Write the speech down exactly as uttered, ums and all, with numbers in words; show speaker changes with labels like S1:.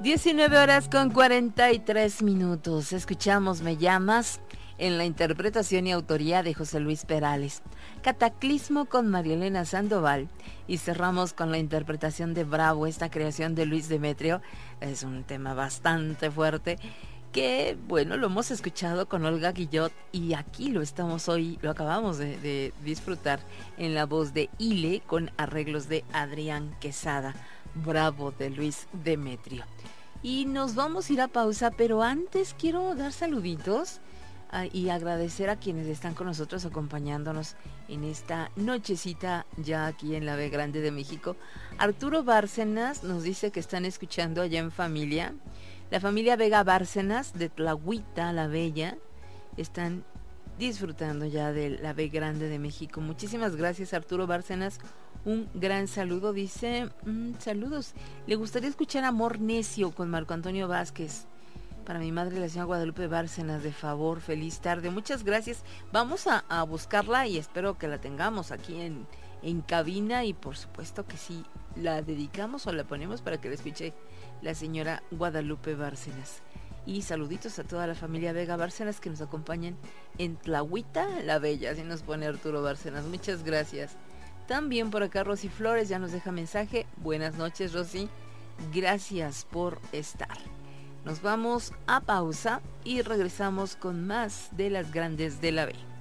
S1: diecinueve horas con cuarenta y tres minutos. Escuchamos Me Llamas en la interpretación y autoría de José Luis Perales. Cataclismo con María Elena Sandoval. Y cerramos con la interpretación de Bravo, esta creación de Luis Demetrio. Es un tema bastante fuerte que, bueno, lo hemos escuchado con Olga Guillot y aquí lo estamos hoy, lo acabamos de, de disfrutar en la voz de Ile con arreglos de Adrián Quesada. Bravo de Luis Demetrio. Y nos vamos a ir a pausa, pero antes quiero dar saluditos uh, y agradecer a quienes están con nosotros acompañándonos en esta nochecita ya aquí en la B Grande de México. Arturo Bárcenas nos dice que están escuchando allá en familia. La familia Vega Bárcenas de Tlahuita la Bella están disfrutando ya de la B Grande de México. Muchísimas gracias, Arturo Bárcenas. Un gran saludo, dice, mmm, saludos. Le gustaría escuchar Amor Necio con Marco Antonio Vázquez. Para mi madre, la señora Guadalupe Bárcenas, de favor, feliz tarde. Muchas gracias. Vamos a, a buscarla y espero que la tengamos aquí en, en cabina. Y por supuesto que sí, la dedicamos o la ponemos para que la escuche la señora Guadalupe Bárcenas. Y saluditos a toda la familia Vega Bárcenas que nos acompañan en Tlahuita la Bella, así nos pone Arturo Bárcenas. Muchas gracias. También por acá Rosy Flores ya nos deja mensaje. Buenas noches, Rosy. Gracias por estar. Nos vamos a pausa y regresamos con más de las grandes de la B.